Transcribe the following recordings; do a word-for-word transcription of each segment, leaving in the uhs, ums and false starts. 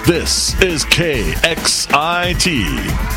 This is K X I T,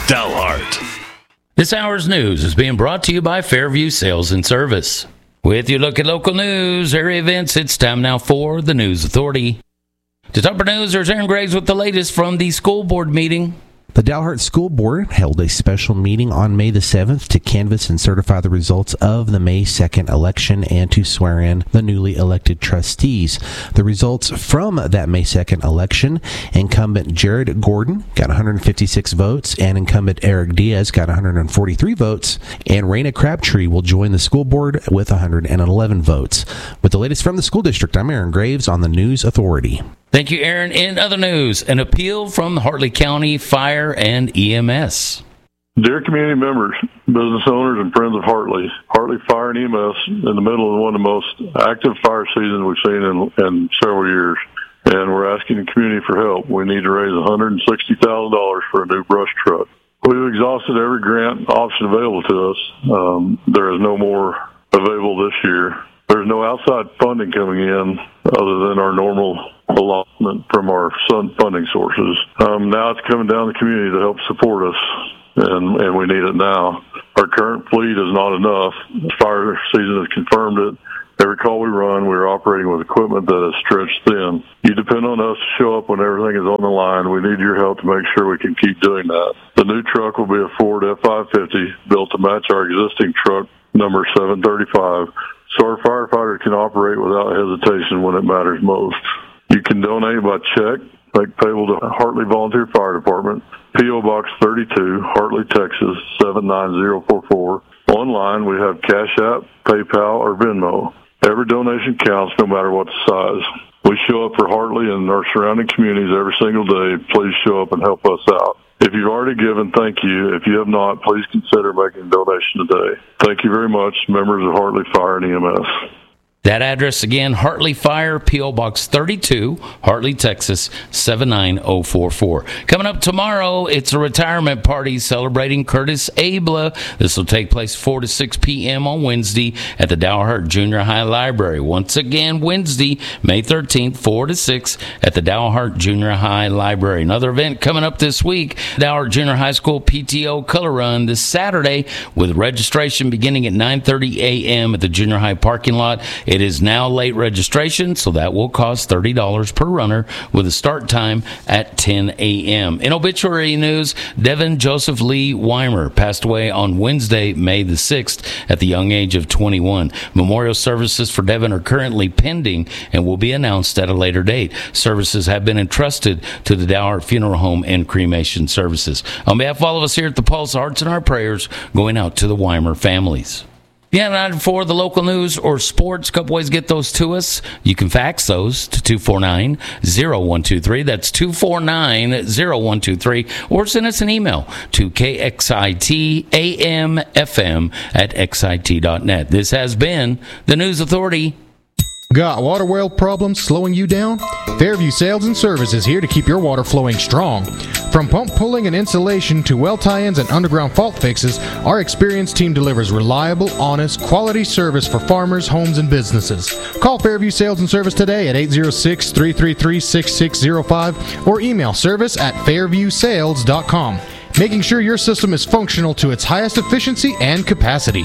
Dalhart. This hour's news is being brought to you by Fairview Sales and Service. With your look at local news, area events, it's time now for the News Authority. To top our news, there's Aaron Graves with the latest from the school board meeting. The Dalhart School Board held a special meeting on May the seventh to canvass and certify the results of the May second election and to swear in the newly elected trustees. The results from that May second election, incumbent Jared Gordon got one hundred fifty-six votes, and incumbent Eric Diaz got one hundred forty-three votes, and Raina Crabtree will join the school board with one hundred eleven votes. With the latest from the school district, I'm Aaron Graves on the News Authority. Thank you, Aaron. In other news, an appeal from the Hartley County Fire and E M S. Dear community members, business owners, and friends of Hartley, Hartley Fire and E M S in the middle of one of the most active fire seasons we've seen in, in several years, and we're asking the community for help. We need to raise one hundred sixty thousand dollars for a new brush truck. We've exhausted every grant option available to us. Um, there is no more available this year. There's no outside funding coming in other than our normal allotment from our funding sources. Um, now it's coming down to the community to help support us, and, and we need it now. Our current fleet is not enough. The fire season has confirmed it. Every call we run, we're operating with equipment that is stretched thin. You depend on us to show up when everything is on the line. We need your help to make sure we can keep doing that. The new truck will be a Ford F five fifty built to match our existing truck number seven thirty-five, so our firefighters can operate without hesitation when it matters most. You can donate by check, make payable to Hartley Volunteer Fire Department, P O Box thirty-two, Hartley, Texas, seven nine zero four four. Online, we have Cash App, PayPal, or Venmo. Every donation counts, no matter what the size. We show up for Hartley and our surrounding communities every single day. Please show up and help us out. If you've already given, thank you. If you have not, please consider making a donation today. Thank you very much, members of Hartley Fire and E M S. That address again, Hartley Fire, P O Box thirty-two, Hartley, Texas, seven nine zero four four. Coming up tomorrow, it's a retirement party celebrating Curtis Abla. This will take place four to six p.m. on Wednesday at the Dalhart Junior High Library. Once again, Wednesday, May thirteenth, four to six at the Dalhart Junior High Library. Another event coming up this week, Dalhart Junior High School P T O Color Run this Saturday with registration beginning at nine thirty a.m. at the Junior High parking lot. It is now late registration, so that will cost thirty dollars per runner with a start time at ten a.m. In obituary news, Devin Joseph Lee Weimer passed away on Wednesday, May the sixth at the young age of twenty-one. Memorial services for Devin are currently pending and will be announced at a later date. Services have been entrusted to the Dalhart Funeral Home and Cremation Services. On behalf of all of us here at the Pulse, hearts and our prayers going out to the Weimer families. Yeah, for the local news or sports, a couple ways to get those to us. You can fax those to two four nine, zero one two three. That's two four nine, zero one two three. Or send us an email to K X I T A M F M at X I T dot net. This has been the News Authority. Got water well problems slowing you down? Fairview Sales and Service is here to keep your water flowing strong. From pump pulling and installation to well tie-ins and underground fault fixes, our experienced team delivers reliable, honest, quality service for farmers, homes, and businesses. Call Fairview Sales and Service today at eight zero six, three three three, six six zero five or email service at fairview sales dot com, making sure your system is functional to its highest efficiency and capacity.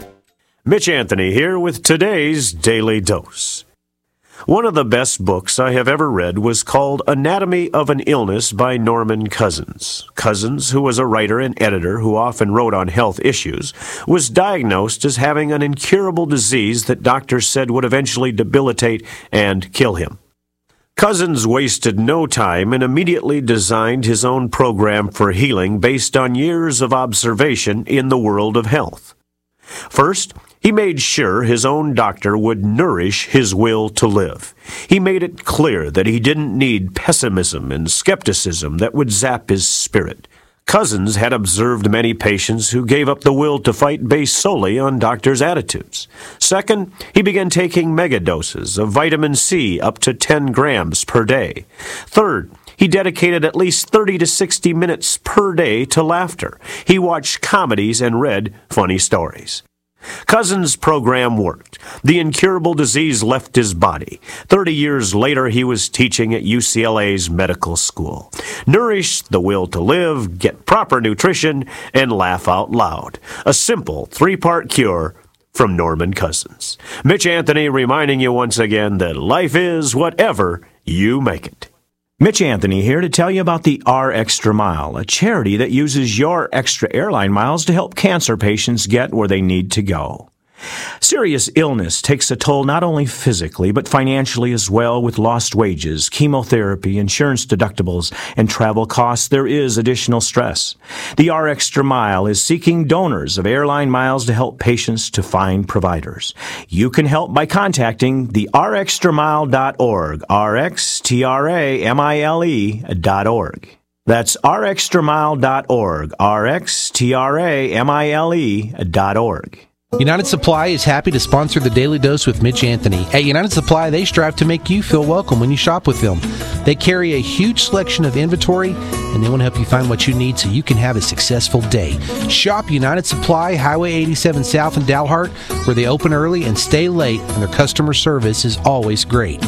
Mitch Anthony here with today's Daily Dose. One of the best books I have ever read was called Anatomy of an Illness by Norman Cousins. Cousins, who was a writer and editor who often wrote on health issues, was diagnosed as having an incurable disease that doctors said would eventually debilitate and kill him. Cousins wasted no time and immediately designed his own program for healing based on years of observation in the world of health. First, he made sure his own doctor would nourish his will to live. He made it clear that he didn't need pessimism and skepticism that would zap his spirit. Cousins had observed many patients who gave up the will to fight based solely on doctors' attitudes. Second, he began taking megadoses of vitamin C up to ten grams per day. Third, he dedicated at least thirty to sixty minutes per day to laughter. He watched comedies and read funny stories. Cousins' program worked. The incurable disease left his body. Thirty years later, he was teaching at U C L A's medical school. Nourish the will to live, get proper nutrition, and laugh out loud. A simple three-part cure from Norman Cousins. Mitch Anthony reminding you once again that life is whatever you make it. Mitch Anthony here to tell you about the R Extra Mile, a charity that uses your extra airline miles to help cancer patients get where they need to go. Serious illness takes a toll not only physically, but financially as well, with lost wages, chemotherapy, insurance deductibles, and travel costs. There is additional stress. The R Extra Mile is seeking donors of airline miles to help patients to find providers. You can help by contacting the r extra mile dot org, R X T R A M I L E dot org. That's r extra mile dot org, R X T R A M I L E dot org. United Supply is happy to sponsor the Daily Dose with Mitch Anthony. At United Supply, they strive to make you feel welcome when you shop with them. They carry a huge selection of inventory, and they want to help you find what you need so you can have a successful day. Shop United Supply, Highway eighty-seven South in Dalhart, where they open early and stay late, and their customer service is always great.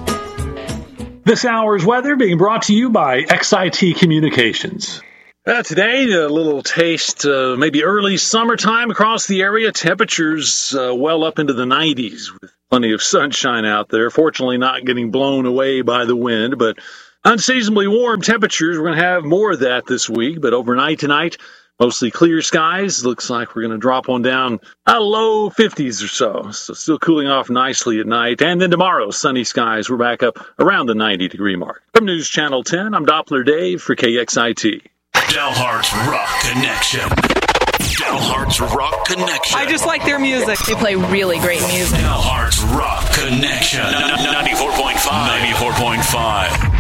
This hour's weather being brought to you by X I T Communications. Uh, today, a little taste, uh, maybe early summertime across the area. Temperatures uh, well up into the nineties with plenty of sunshine out there. Fortunately, not getting blown away by the wind, but unseasonably warm temperatures. We're going to have more of that this week, but overnight tonight, mostly clear skies. Looks like we're going to drop on down a low fifties or so. So still cooling off nicely at night. And then tomorrow, sunny skies. We're back up around the ninety degree mark. From News Channel ten, I'm Doppler Dave for K X I T. Dalhart's Rock Connection. Dalhart's Rock Connection. I just like their music. They play really great music. Dalhart's Rock Connection. ninety-four point five. ninety-four point five.